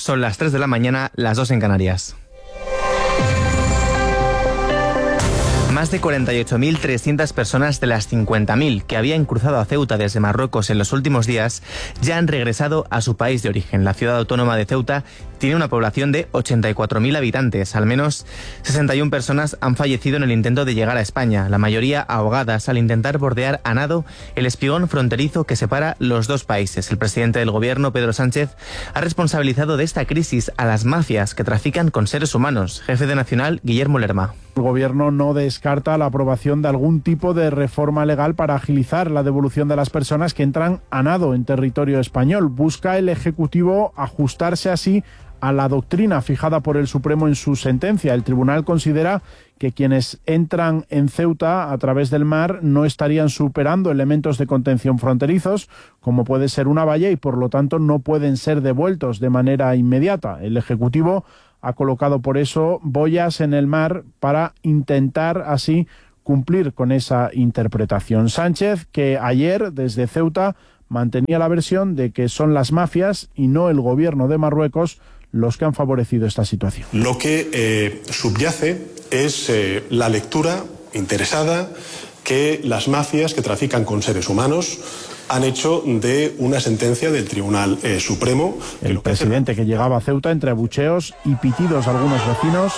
Son las 3 de la mañana, las 2 en Canarias. Más de 48.300 personas de las 50.000 que habían cruzado a Ceuta desde Marruecos en los últimos días ya han regresado a su país de origen. La ciudad autónoma de Ceuta tiene una población de 84.000 habitantes. Al menos 61 personas han fallecido en el intento de llegar a España, la mayoría ahogadas al intentar bordear a nado el espigón fronterizo que separa los dos países. El presidente del gobierno, Pedro Sánchez, ha responsabilizado de esta crisis a las mafias que trafican con seres humanos. Jefe de Nacional, Guillermo Lerma. El gobierno no descarta la aprobación de algún tipo de reforma legal para agilizar la devolución de las personas que entran a nado en territorio español. Busca el Ejecutivo ajustarse así a la doctrina fijada por el Supremo en su sentencia. El tribunal considera que quienes entran en Ceuta a través del mar no estarían superando elementos de contención fronterizos, como puede ser una valla, y por lo tanto no pueden ser devueltos de manera inmediata. El Ejecutivo ha colocado por eso boyas en el mar para intentar así cumplir con esa interpretación. Sánchez, que ayer desde Ceuta mantenía la versión de que son las mafias y no el gobierno de Marruecos los que han favorecido esta situación. Lo que subyace es la lectura interesada que las mafias que trafican con seres humanos han hecho de una sentencia del Tribunal Supremo. El presidente, que llegaba a Ceuta entre abucheos y pitidos de algunos vecinos,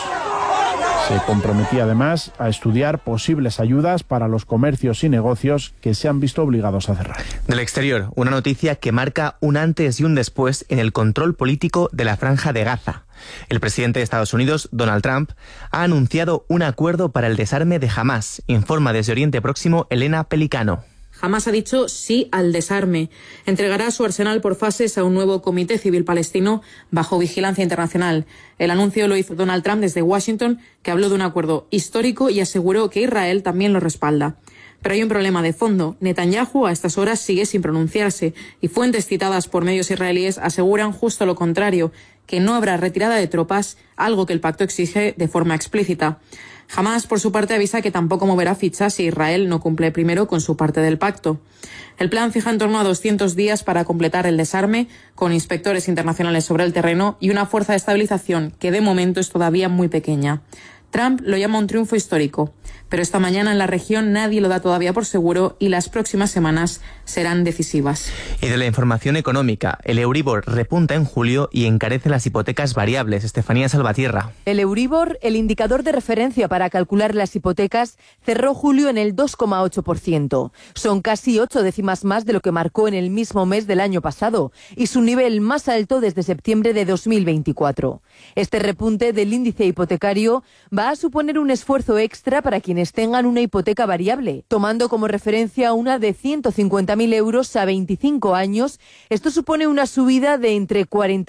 se comprometía además a estudiar posibles ayudas para los comercios y negocios que se han visto obligados a cerrar. Del exterior, una noticia que marca un antes y un después en el control político de la Franja de Gaza. El presidente de Estados Unidos, Donald Trump, ha anunciado un acuerdo para el desarme de Hamás. Informa desde Oriente Próximo Elena Pelicano. Hamás ha dicho sí al desarme. Entregará su arsenal por fases a un nuevo comité civil palestino bajo vigilancia internacional. El anuncio lo hizo Donald Trump desde Washington, que habló de un acuerdo histórico y aseguró que Israel también lo respalda. Pero hay un problema de fondo. Netanyahu a estas horas sigue sin pronunciarse y fuentes citadas por medios israelíes aseguran justo lo contrario, que no habrá retirada de tropas, algo que el pacto exige de forma explícita. Hamás, por su parte, avisa que tampoco moverá fichas si Israel no cumple primero con su parte del pacto. El plan fija en torno a 200 días para completar el desarme, con inspectores internacionales sobre el terreno y una fuerza de estabilización que de momento es todavía muy pequeña. Trump lo llama un triunfo histórico, pero esta mañana en la región nadie lo da todavía por seguro y las próximas semanas serán decisivas. Y de la información económica, el Euribor repunta en julio y encarece las hipotecas variables. Estefanía Salvatierra. El Euribor, el indicador de referencia para calcular las hipotecas, cerró julio en el 2,8%. Son casi 8 décimas más de lo que marcó en el mismo mes del año pasado y su nivel más alto desde septiembre de 2024. Este repunte del índice hipotecario va a suponer un esfuerzo extra para quienes tengan una hipoteca variable. Tomando como referencia una de 150.000 euros a 25 años, esto supone una subida de entre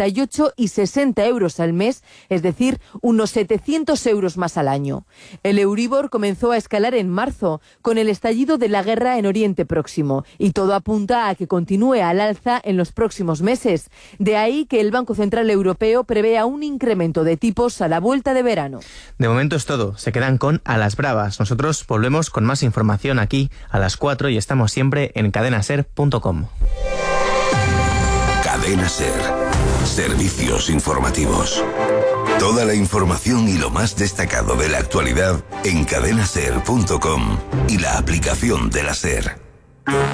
48 y 60 euros al mes, es decir, unos 700 euros más al año. El Euribor comenzó a escalar en marzo, con el estallido de la guerra en Oriente Próximo, y todo apunta a que continúe al alza en los próximos meses. De ahí que el Banco Central Europeo prevea un incremento de tipos a la vuelta de verano. De momento es todo. Se quedan con A las Bravas. Nosotros volvemos con más información aquí a las 4 y estamos siempre en cadenaser.com. Cadena Ser. Servicios informativos. Toda la información y lo más destacado de la actualidad en cadenaser.com y la aplicación de la Ser.